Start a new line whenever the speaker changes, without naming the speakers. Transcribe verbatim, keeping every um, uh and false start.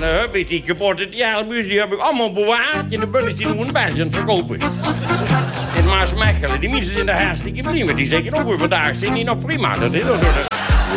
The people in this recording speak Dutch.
dan heb ik die kapotte theaterbuis, die heb ik allemaal bewaard. En dan ben ik die nu in België aan het verkopen. In Maasmechelen, die mensen zijn daar hartstikke blij met. Die zeggen ook weer vandaag, zijn die nog prima. Dat is, dat, dat,